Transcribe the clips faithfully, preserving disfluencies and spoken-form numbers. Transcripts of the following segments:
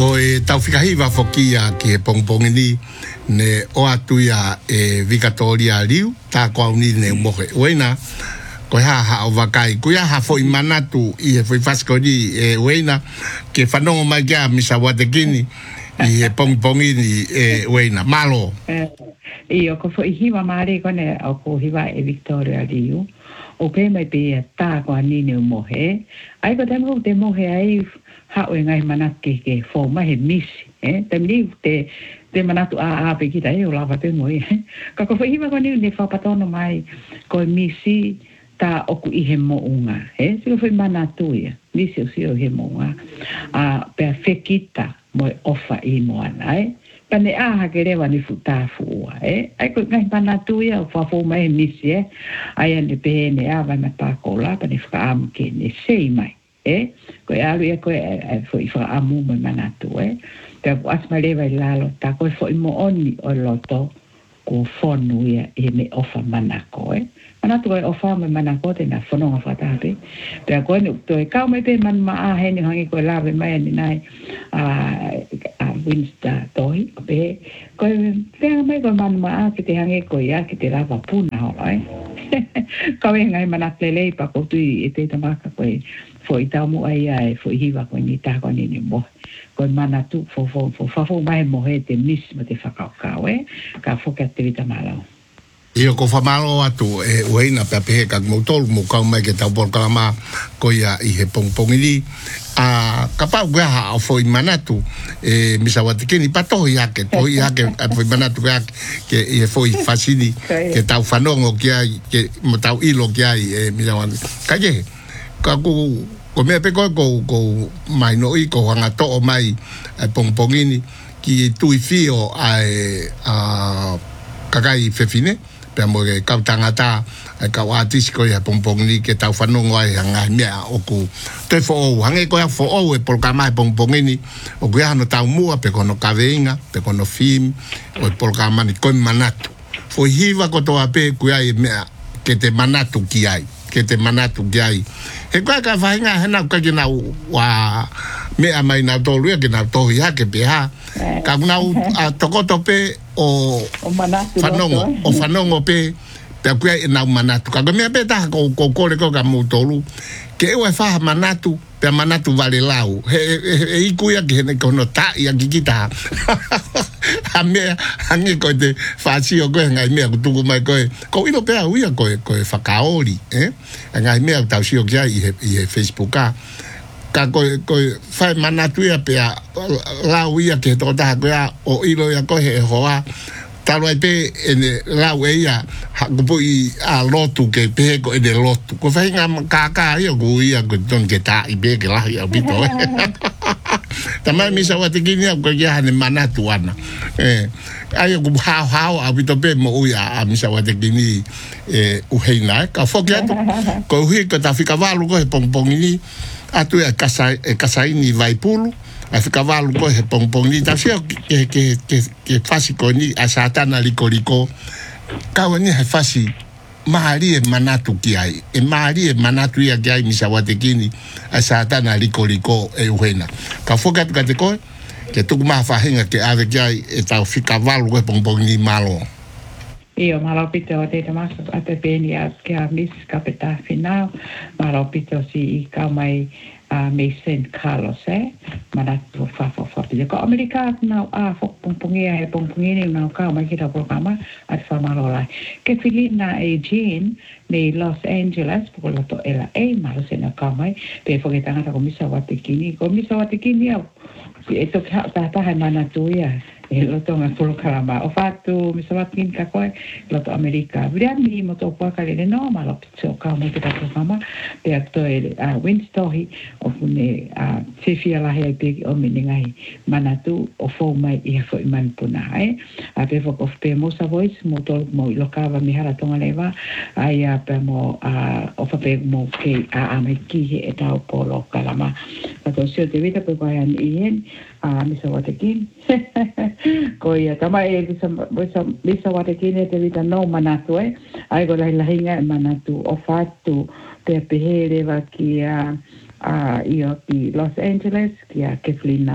ko e tau whikahiwa whokia ki he pongpongi ni ne o atu ia e Victoria Liu tā kua uni ne mohe weina ko ha ha o wakai ko ia ha fo i manatu i he fo i fasko ni e weina ke whanongo mai kia misa watekini i he pongpongi ni e weina malo i o ko fo i hiwa maare kone o ko hiwa e Victoria Liu o pe mai pe tā kua ni ne mohe ai ko temo te mohe ai ha o ngai manake ke fo mai he misi eh te mi te te manatu a a pe kita e o lava te moi ka ko hiwa ko ni ne fa patono mai ko misi ta oku i he mo unga eh se foi manatu ia misi o si o he mo unga a pe fekita mo ofa i mo anai pane a ha ke rewa ni futa fu eh ai ko ngai manatu ia fa fo mai misi eh ai ane pe ne a va na pa ko la pane fa am ke ne sei mai eh ko alu ia ko foi fa amu me manatu eh te asma leva lalo ta ko foi mo oni o loto ko fonu ia e me ofa manako eh manatu ko ofa me manako te na fono fa ta pe te ko ni to e ka me pe man ma a he ni hangi ko lave mai ni nai a a winsta toi pe ko te me ko man ma a ki te hangi ko ia ki te lava puna ho ai ka we ngai manate le pa ko tu e te tamaka ko foi tamo ai ai foi hiwa ko ni ta ko ni ni mo ko manatu fo fo fo fo fo mai mo he te mismo te whakakau e ka fo ke activita malo io ko fa malo atu e weina pe pe ka mo tol mo ka mai ke tau por kama ko ia i he pongpongi ni a kapa gua ha fo i manatu e misawatikini pato ia ke to ia ke fo i manatu ke e fo i fasini ke tau fanongo ke ai ke mo tau ilo ke ai e misawan ka ye ka ku ko me pe ko ko mai no i ko hanga to mai e pongpongini ki tu i fio ai a kakai fefine pe mo ke ka tangata e ka watis ko ya pongpongini ke tau fanongo ai hanga mea o ku te fo hange ko ya fo o e por kama pongpongini o ku ya no tau mua pe kono kaveinga pe kono film o por kama ni ko manatu fo hiva ko to ape ku ya mea ke te manatu ki ai ke te manatu ki ai e kwa ka fainga hena ka kina wa me amai na to lu ke na to ya ke pe ha ka na a toko to pe o o manatu fanongo o fanongo pe pe kwa na manatu ka me pe ta ko ko ko le ko ka mo to lu ke o fa manatu pe manatu vale lau he e ku ya ke ne ko no ta ya kikita a me angi ko te fa si o ko ngai me ku tu mai ko ko ino pe a uia ko ko fa kaoli eh ngai me ta si o kia i i Facebook ka ka ko ko fa manatu ya pe a la uia ke to ta ko o ilo ya ko he hoa talo ai pe ene la uia ha ko i a lotu ke pe ko ene lotu ko fa nga ka ka yo ko ia ko ton ke ta i be ke la ya bito tamai misa watikini ko ya ne manatu ana eh ayo ku ha ha a bito pe mo uia a misa watikini eh uheina ka fokia ko hui ko ta fika valu ko pongpongini atu e kasai e kasai ni vai pulu a fika valu ko pongpongini ta sia ke ke ke ke fasi ko ni a satana likoriko ka wani ha fasi mahali e manatu ki ai e mahali e manatu ia ki ai misa watikini a satana likoriko e uheina ka fokia ka te ko ke tuku maha whahinga ke ave ki ai e tau fika valu ko pongpongini malo io malo pito o te tamasa a te peni a ke a mis kapeta final malo pito si i ka mai a me Saint Carlos eh mana tu fa fa fa pito ko Amerika na a fo pongpongia e pongpongia na ka mai ki ta programa at fa malo lai ke filina e Jean ne Los Angeles por lo to ela e malo se na ka mai pe fo ke tanga ko misa watikini ko misa watikini e to ka ta ta mana tu ya e lo to nga polo karama o fatu mi sa watin ka ko lo to Amerika briani mo to pa ka le no ma lo pizzo ka mo ke ta programa pe acto e a winstohi o fune a sefia la he pe o meningai manatu o fo mai e fo man puna e a pe fo ko pe mo sa voice mo to mo lo ka va mi hara tonga leva ai a pe mo a o fa pe mo ke a a me ki e ta o polo kalama to sio te vita pe ko an ien a mi sa watin ko ia tama e bisa bisa bisa watekine te vita no manatu e ai go la hinga manatu o fatu pe pehere va ki a a io ki Los Angeles ki a Keflina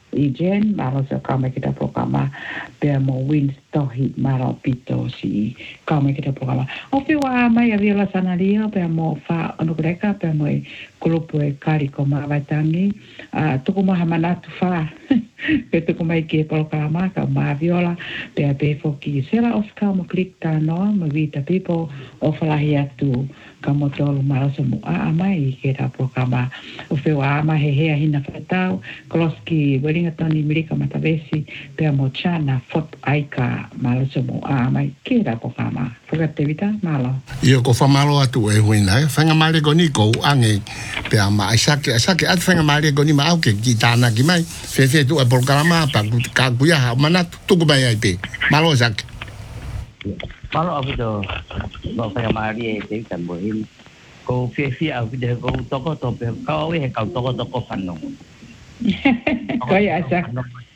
i jen malo sa kama kita programa pe mo win stohi malo pito si kama kita programa o pe wa mai a viola sanaria pe mo fa ono greka pe mo grupo e kari ko ma vatangi a tuku ma hamana tu fa pe tuku mai ke programa ka ma viola pe pe fo ki sera oscar mo klik ta no mo vita people o fa la hiatu ka mo tolu malo sa mo a mai ke ta programa o fe wa ma he he hina fatau kloski welinga tani milika matavesi pe mo chana fot aika malo sa mo a mai ke ta programa fuga te vita malo io ko fa malo atu e huina e fanga male ko ni ko ange pe ama asake asake at fanga male ko ni ma au ke kitana ki mai fe fe tu e programa pa ka kuya mana tu ko mai ai pe malo sak malo abu do no fanga male te tan bo hin ko fe fe au de ko to ko to pe ka we ka to ko to ko fanno ko ya sak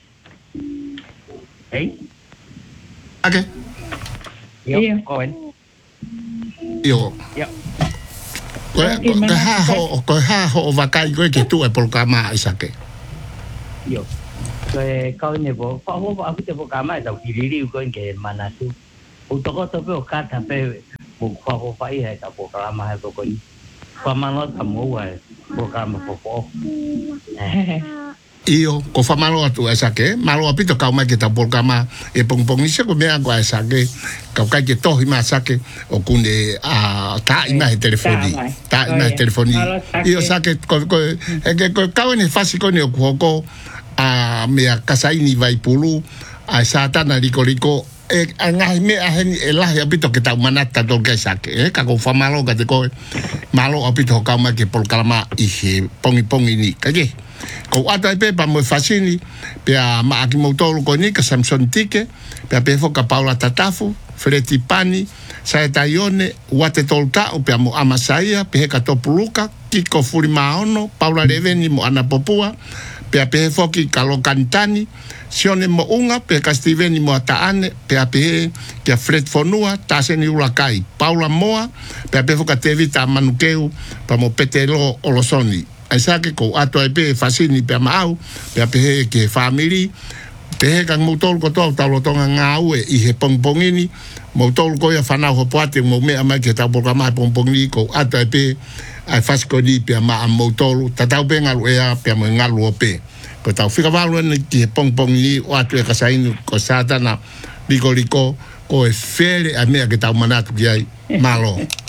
ei okay Iyo. Iyo. Iyo. Ko ko ha ho ko ha ho vakai ko ke tu e programa isake. Iyo. Ko ka ne bo fa ho ba ku te programa da ki ri ko ke mana tu. O to ko to pe o ka ta pe bo fa ho fa i ha ka programa ha ko ni. Fa mana ta mo wa programa fo fo. Iyo ko fa malo atu esake malo apito ka ma ke ta programa e pong pong ise ko me agua esake ka ka ke to ima sake o kunde a ta ima e telefoni ta ima e telefoni iyo sake ko ko e ke ko ka ni fasi ko ni ko ko a me a kasaini vai pulu a satana liko liko e nga me a hen e la apito ke ta manata to ke sake e ka ko fa malo ka te ko malo apito ka ma ke programa ise pongi pongi ni ka ke ko ata pe pa mo fasini pe a ma aki motoro ko ni ka Samson Tike pe a pe fo ka Paula Tatafu Freti Pani Saetaione Wate Tolta o pe mo Amasaia pe ka Topuluka Kiko Furimaono Paula Reveni mo Ana Popua pe a pe fo ki Kalo Kantani Sione mo unga pe ka Steveni mo Ataane pe a pe ki a Fred Fonua Taseni Ulakai Paula Moa pe a pe fo ka Tevita Manukeu pa mo Petelo Olosoni Aisake ko ato e pe fasini pe mau pe pe ke family pe ka motor ko to ta lo tonga ngau e he pongpongini motor ko ya fana ho pate mo me ama ke ta programa pongpongi ko ato e pe ai fasco di pe ma motor ta ta pe ngalu ya pe mo ngalu pe ko ta fika valu ni ke pongpongi o ato e ka sainu ko satana liko liko ko e fere a me ke ta manatu ki ai malo